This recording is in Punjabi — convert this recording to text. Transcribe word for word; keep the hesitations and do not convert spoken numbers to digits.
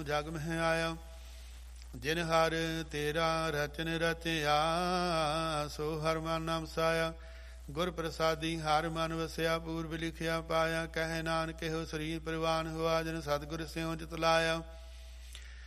ਜਗ ਮਹਿ ਆਇਆ। ਜਿਨ ਹਰ ਤੇਰਾ ਰਚਨ ਰਚਿਆ ਸੋ ਹਰ ਮਨ ਨਾਮ ਸਾਇਆ। ਗੁਰ ਪ੍ਰਸਾਦੀ ਹਰ ਮਨ ਵਸਿਆ ਪੂਰਬ ਲਿਖਿਆ ਪਾਇਆ। ਕਹਿ ਨਾਨਕ ਇਹੋ ਸਰੀਰ ਪ੍ਰਵਾਨ ਹੋਆ ਜਿਨ ਸਤਿਗੁਰ ਸਿਉ ਚਿਤ ਲਾਇਆ।